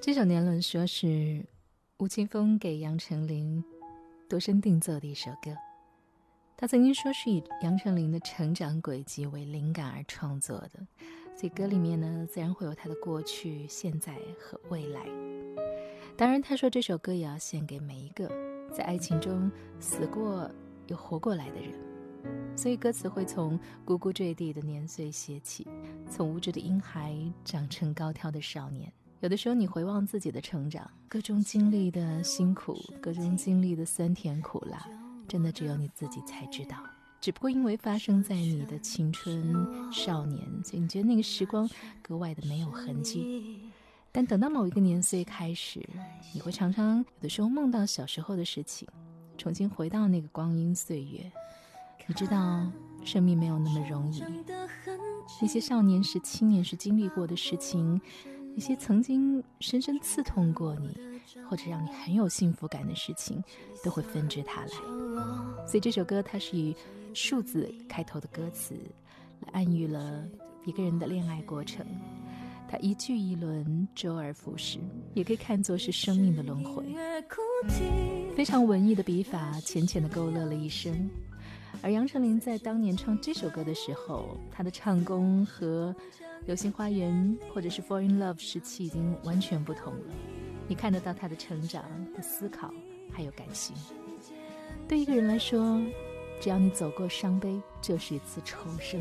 这首年轮说是吴青峰给杨丞琳度身定做的一首歌，他曾经说是以杨丞琳的成长轨迹为灵感而创作的，所以歌里面呢自然会有他的过去、现在和未来。当然他说这首歌也要献给每一个在爱情中死过又活过来的人，所以歌词会从呱呱坠地的年岁写起，从无知的婴孩长成高挑的少年。有的时候你回望自己的成长，各中经历的辛苦，各中经历的酸甜苦辣，真的只有你自己才知道。只不过因为发生在你的青春少年，所以你觉得那个时光格外的没有痕迹。但等到某一个年岁开始，你会常常有的时候梦到小时候的事情，重新回到那个光阴岁月，你知道生命没有那么容易，那些少年时青年时经历过的事情，那些曾经深深刺痛过你或者让你很有幸福感的事情，都会纷至沓来。所以这首歌它是以数字开头的歌词来暗喻了一个人的恋爱过程，它一句一轮，周而复始，也可以看作是生命的轮回。非常文艺的笔法，浅浅的勾勒了一生。而杨丞琳在当年唱这首歌的时候，她的唱功和流星花园或者是 Fall in Love 时期已经完全不同了，你看得到她的成长、的思考还有感性。对一个人来说，只要你走过伤悲，就是一次重生。